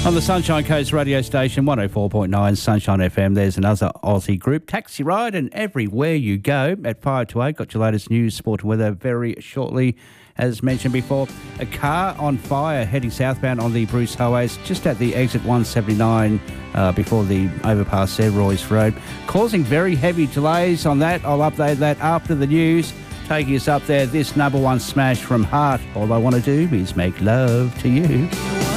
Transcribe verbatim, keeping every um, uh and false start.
On the Sunshine Coast radio station, one oh four point nine Sunshine F M, there's another Aussie group, Taxi Ride, and everywhere you go at five to eight, got your latest news, sport and weather very shortly. As mentioned before, a car on fire heading southbound on the Bruce Highways, just at the exit one seventy-nine uh, before the overpass there, Royce Road, causing very heavy delays on that. I'll update that after the news. Taking us up there, this number one smash from Heart. All I want to do is make love to you.